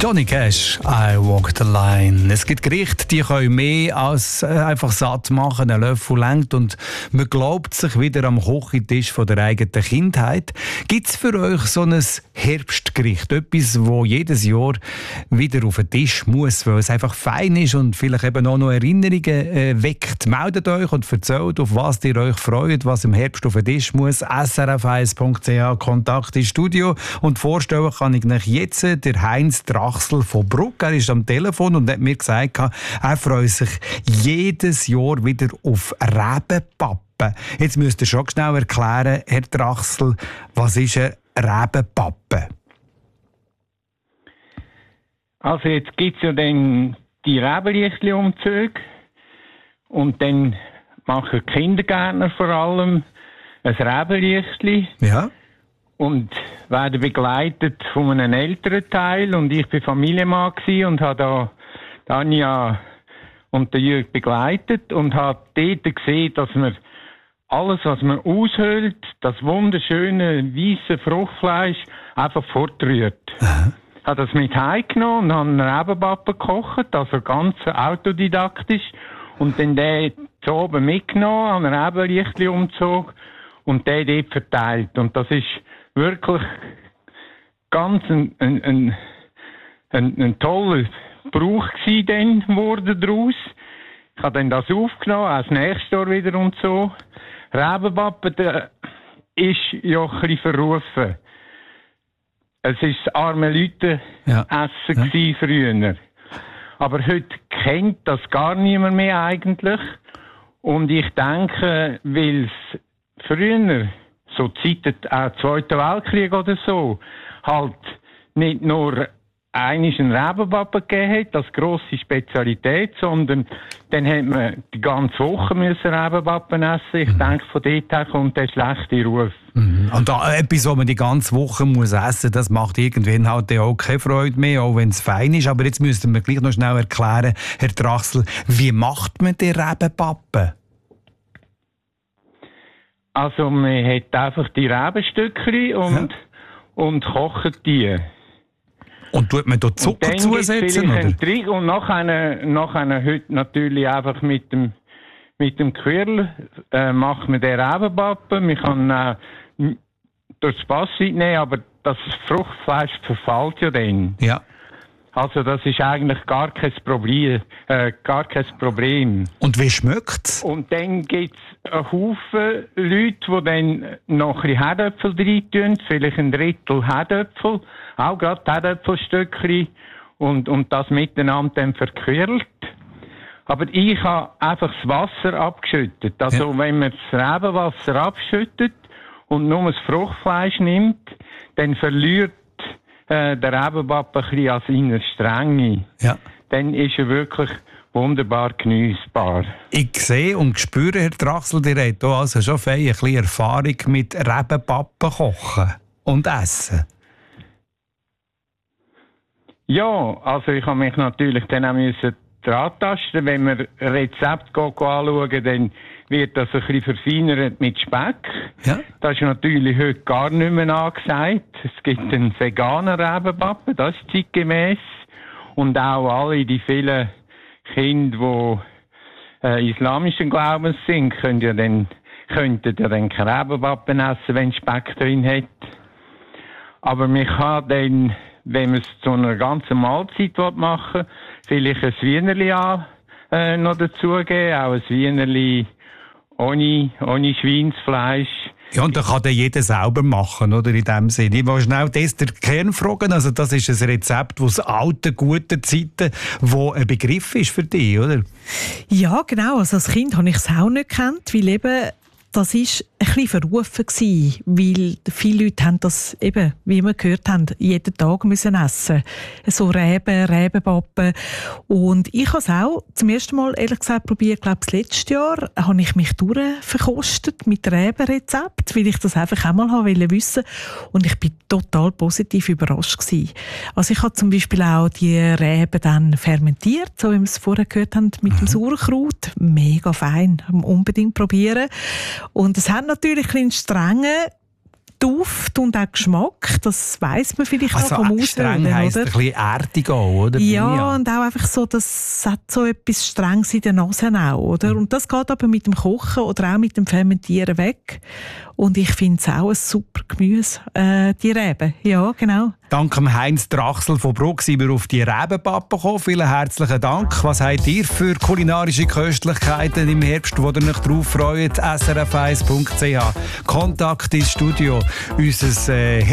Johnny Cash, I Walk the Line. Es gibt Gerichte, die können mehr als einfach satt machen. Ein Löffel reicht und man glaubt sich wieder am Kochentisch von der eigenen Kindheit. Gibt es für euch so ein Herbstgericht? Etwas, das jedes Jahr wieder auf den Tisch muss, weil es einfach fein ist und vielleicht eben auch noch Erinnerungen weckt? Meldet euch und erzählt, auf was ihr euch freut, was im Herbst auf den Tisch muss. srf1.ch, Kontakt ins Studio. Und vorstellen kann ich euch jetzt der Heinz Drachsel von Bruck. Er ist am Telefon und hat mir gesagt, er freut sich jedes Jahr wieder auf Rebenpappen. Jetzt müsst ihr schon schnell erklären, Herr Drachsel, was ist eine Rebenpappe? Also jetzt gibt es ja dann die Rebenlichtli-Umzüge und dann machen die Kindergärtner vor allem ein Rebenlichtli. Ja. Und werden begleitet von einem älteren Teil. Und ich war Familienmann und habe da Anja und den Jürg begleitet und habe dort gesehen, dass man alles, was man aushöhlt, das wunderschöne weiße Fruchtfleisch, einfach fortrührt. Ich habe das mit heimgenommen und habe einen Rebenpappen gekocht, also ganz autodidaktisch. Und dann den zu oben mitgenommen, an einen Rebenlichtli-Umzug und den dort verteilt. Und das ist wirklich ganz ein toller Brauch geworden daraus. Ich habe dann das aufgenommen, auch das nächste Jahr wieder und so. Rebenpappen, der ist ja ein bisschen verrufen. Es war das arme Leute-Essen früher. Aber heute kennt das gar niemand mehr eigentlich. Und ich denke, weil es früher, so Zeiten, auch Zweiten Weltkrieg oder so, halt nicht nur einmal einen Rebenpappen gegeben hat, als grosse Spezialität, sondern dann hat man die ganze Woche Rebenpappen essen. Ich denke, von dort her kommt der schlechte Ruf. Und da etwas, was man die ganze Woche muss essen muss, das macht irgendwann halt auch keine Freude mehr, auch wenn es fein ist. Aber jetzt müssten wir gleich noch schnell erklären, Herr Drachsel, wie macht man den Rebenpappen? Also man hat einfach die Rebenstückchen und kocht die. Und tut man da Zucker zusetzen? Oder? Und nachher heute natürlich einfach mit dem Quirl macht man den Rebenpappen. Man kann durch das Passwort nehmen, aber das Fruchtfleisch verfällt ja dann. Ja. Also das ist eigentlich gar kein Problem. Und wie schmeckt's? Und dann gibt es einen Haufen Leute, die dann noch ein bisschen Herdöpfel rein tun, vielleicht ein Drittel Herdöpfel, auch gerade Herdöpfelstückchen und das miteinander dann verquirlt. Aber ich habe einfach das Wasser abgeschüttet. Also wenn man das Rebenwasser abschüttet und nur das Fruchtfleisch nimmt, dann verliert der Rebenpappen ein bisschen an seiner Strenge. Ja. Dann ist er wirklich wunderbar geniessbar. Ich sehe und spüre, Herr Drachsel, ihr habt hier also schon ein bisschen Erfahrung mit Rebenpappen kochen und essen. Ja, also ich habe mich natürlich dann auch dran tasten. Wenn wir Rezepte anschauen, dann wird das ein bisschen verfeinert mit Speck. Ja. Das ist natürlich heute gar nicht mehr angesagt. Es gibt einen veganen Rebenpappen, das ist zeitgemäß. Und auch alle die vielen Kinder, die islamischen Glaubens sind, könnten ja dann keinen Rebenpappen essen, wenn Speck drin hat. Aber man kann dann, wenn man es zu einer ganzen Mahlzeit machen will, vielleicht ein Wienerli noch dazugeben, auch ein Wienerli ohne Schweinsfleisch. Ja, und das kann dann jeder selber machen, oder? In dem Sinne. Ich will schnell das der Kern fragen. Also, das ist ein Rezept aus alten, guten Zeiten, wo ein Begriff ist für dich, oder? Ja, genau. Also, als Kind habe ich es auch nicht gekannt, weil eben, das war ein bisschen verrufen gewesen, weil viele Leute haben das eben, wie wir gehört haben, jeden Tag müssen essen. So Rebenpappen. Und ich habe es auch zum ersten Mal, ehrlich gesagt, probiert. Ich glaube, das letzte Jahr habe ich mich durchverkostet mit Rebenrezept, weil ich das einfach auch mal wissen wollte. Und ich bin total positiv überrascht gewesen. Also ich habe zum Beispiel auch die Reben dann fermentiert, so wie wir es vorher gehört haben, mit dem Sauerkraut. Mega fein. Unbedingt probieren. Und es hat natürlich einen strengen Duft und auch Geschmack, das weiss man vielleicht also noch vom streng heisst ein bisschen erdig auch, oder? Ja, und auch einfach so, das hat so etwas Strenges in der Nase auch, oder? Und das geht aber mit dem Kochen oder auch mit dem Fermentieren weg. Und ich finde es auch ein super Gemüse, die Reben. Ja, genau. Dank Heinz Drachsel von Bruck sind wir auf die Rebenpappe gekommen. Vielen herzlichen Dank. Was habt ihr für kulinarische Köstlichkeiten im Herbst, wo ihr euch drauf freut? srf1.ch. Kontakt ins Studio. Unser